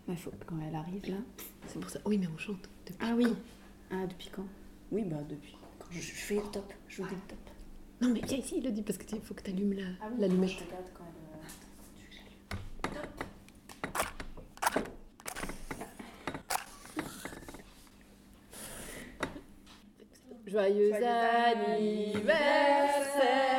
Il faut quand elle arrive là. C'est pour ça. Oui, mais on chante. Ah oui. Ah, depuis quand? Oui, depuis quand je fais le top. Je vous dis le top. Non, mais viens ici, il le dit, parce qu'il faut que tu allumes Ah l'allumette. je regarde quand elle... Joyeux anniversaire.